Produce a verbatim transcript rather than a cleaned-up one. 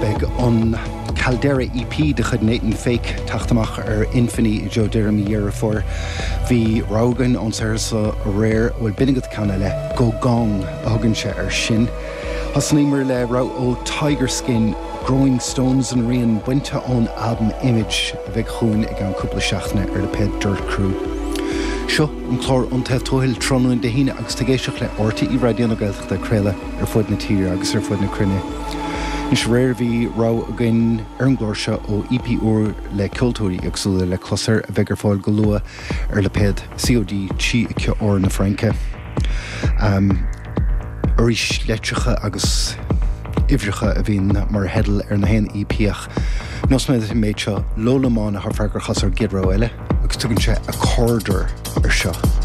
beg on Caldera E P de chud Nathan Fake tachtamach ar Infinity Joe Jeremy year for vi Rogan on sersa rare will binnigat canale go gong hogan she ar shin hasnimer le ro o Tiger Skin Growing Stones and Rian winter on album Image vig choon ag an couple seachne ar de ped Dirt Crew Seo an chlár an taobh tóil trónún de híine agus tegéiseach le ortaí I radio na gailteach de créile ar fud na tíre agus ar fud na crinne. Is réir bhí rá again ar an glóir seo ó E P úr le cultúirí agsúla le closair a bheith ar fáil go lua ar le ped C O D tí ice or na Franca. Um, Aris letrecha agus ifricha a bhín mar hedal ar na hen E P-ach. Nos me that méid seo Lola Mána har fargur chasar gidro eile agus tugann sé a corridor ar seo.